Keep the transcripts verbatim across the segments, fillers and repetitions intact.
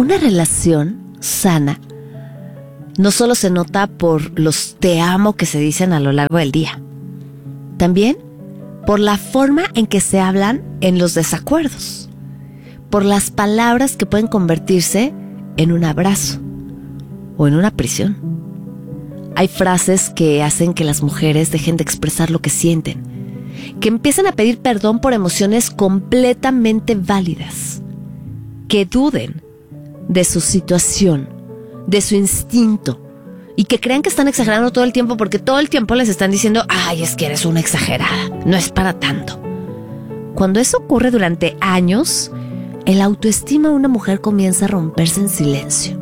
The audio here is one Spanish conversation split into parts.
una relación sana no solo se nota por los te amo que se dicen a lo largo del día, también por la forma en que se hablan en los desacuerdos, por las palabras que pueden convertirse en un abrazo o en una prisión. Hay frases que hacen que las mujeres dejen de expresar lo que sienten, que empiecen a pedir perdón por emociones completamente válidas, que duden de su situación, de su instinto, y que crean que están exagerando todo el tiempo porque todo el tiempo les están diciendo, ay, es que eres una exagerada, no es para tanto. Cuando eso ocurre durante años, el autoestima de una mujer comienza a romperse en silencio.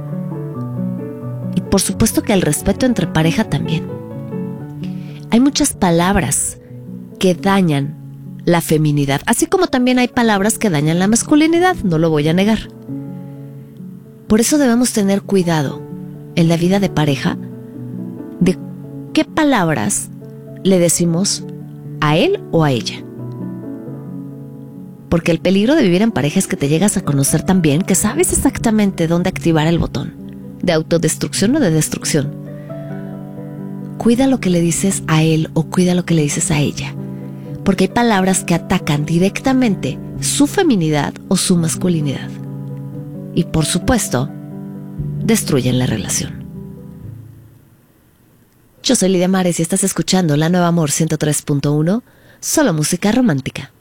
Y por supuesto que el respeto entre pareja también. Hay muchas palabras que dañan la feminidad, así como también hay palabras que dañan la masculinidad, no lo voy a negar. Por eso debemos tener cuidado en la vida de pareja de qué palabras le decimos a él o a ella. Porque el peligro de vivir en pareja es que te llegas a conocer tan bien que sabes exactamente dónde activar el botón de autodestrucción o de destrucción. Cuida lo que le dices a él o cuida lo que le dices a ella, porque hay palabras que atacan directamente su feminidad o su masculinidad. Y por supuesto, destruyen la relación. Yo soy Lidia Mares y estás escuchando La Nueva Amor ciento tres punto uno, solo música romántica.